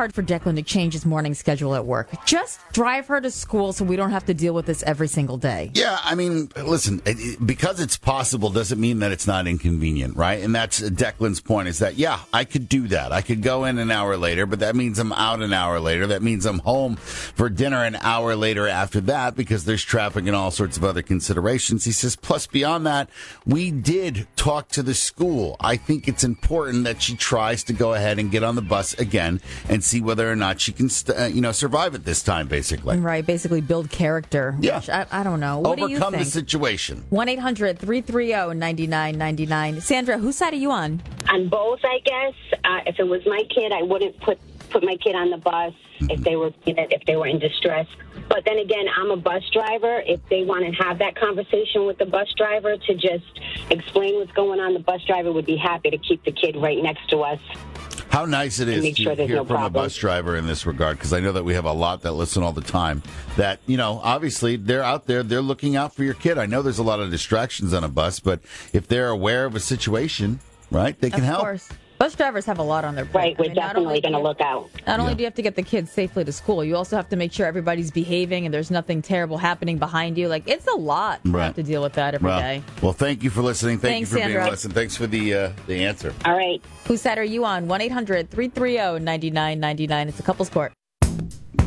hard for Declan to change his morning schedule at work. Just drive her to school so we don't have to deal with this every single day. Yeah, I mean, listen, because it's possible doesn't mean that it's not inconvenient, right? And that's Declan's point is that, yeah, I could do that. I could go in an hour later, but that means I'm out an hour later. That means I'm home for dinner an hour later after that because there's traffic and all sorts of other considerations. He says, plus beyond that, we did talk to the school. I think it's important that she tries to go ahead and get on the bus again and see whether or not she can, survive it this time, basically. Right, basically build character. Yeah. Which I don't know. What do you Overcome think? the situation. 1-800-330-9999. Sandra, whose side are you on? On both, I guess. If it was my kid, I wouldn't put my kid on the bus if they were in distress. But then again, I'm a bus driver. If they want to have that conversation with the bus driver to just explain what's going on, the bus driver would be happy to keep the kid right next to us. How nice it is to hear from a bus driver in this regard, because I know that we have a lot that listen all the time that, obviously they're out there, they're looking out for your kid. I know there's a lot of distractions on a bus, but if they're aware of a situation, right, they can help. Of course. Bus drivers have a lot on their plate. Right, we're definitely going to look out. Not only do you have to get the kids safely to school, you also have to make sure everybody's behaving and there's nothing terrible happening behind you. Like, it's a lot to have to deal with that every day. Well, thank you for listening. Thanks you for Sandra. being with us, and thanks for the answer. All right. Whose side are you on? 1-800-330-9999. It's a couple's court.